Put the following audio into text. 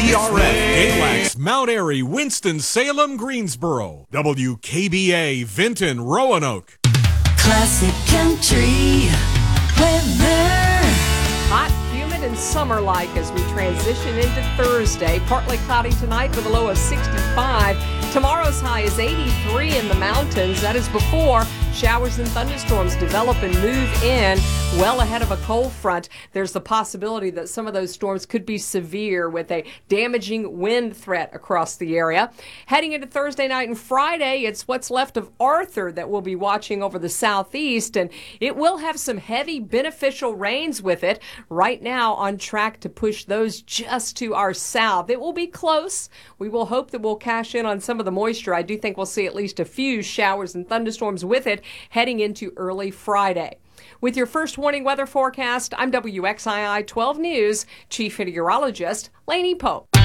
KTRF, Mount Airy, Winston-Salem, Greensboro. WKBA, Vinton, Roanoke. Classic Country weather. Hot, humid, and summer-like as we transition into Thursday. Partly cloudy tonight with a low of 65. Tomorrow's high is 83 in the mountains. That is before showers and thunderstorms develop and move in well ahead of a cold front. There's the possibility that some of those storms could be severe with a damaging wind threat across the area. Heading into Thursday night and Friday, it's what's left of Arthur that we'll be watching over the southeast, and it will have some heavy beneficial rains with it. Right now on track to push those just to our south. It will be close. We will hope that we'll cash in on some of the moisture. I do think we'll see at least a few showers and thunderstorms with it heading into early Friday. With your first warning weather forecast, I'm WXII 12 News Chief Meteorologist Lainey Pope.